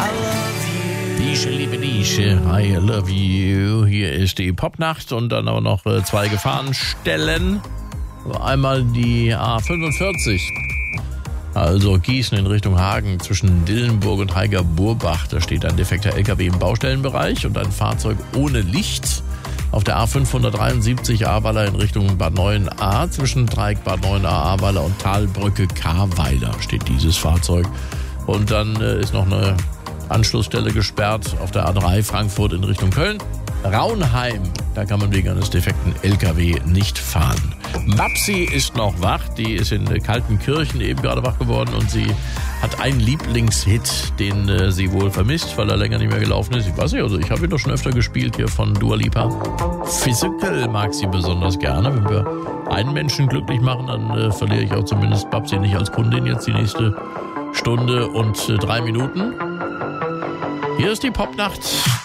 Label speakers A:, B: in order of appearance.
A: Nische, liebe Nische, I love you. Hier ist die Popnacht und dann aber noch 2 Gefahrenstellen. Einmal die A45, also Gießen in Richtung Hagen zwischen Dillenburg und Heiger-Burbach. Da steht ein defekter LKW im Baustellenbereich und ein Fahrzeug ohne Licht. Auf der A573 Ahrweiler in Richtung Bad 9a zwischen Dreieck Bad 9a Ahrweiler und Talbrücke Karweiler steht dieses Fahrzeug. Und dann ist noch eine Anschlussstelle gesperrt auf der A3 Frankfurt in Richtung Köln. Raunheim, da kann man wegen eines defekten LKW nicht fahren. Babsi ist noch wach, die ist in Kaltenkirchen eben gerade wach geworden und sie hat einen Lieblingshit, den sie wohl vermisst, weil er länger nicht mehr gelaufen ist. Ich weiß nicht, also ich habe ihn doch schon öfter gespielt hier von Dua Lipa. Physical mag sie besonders gerne. Wenn wir einen Menschen glücklich machen, dann verliere ich auch zumindest Babsi nicht als Kundin jetzt die nächste Stunde und 3 Minuten. Hier ist die Popnacht.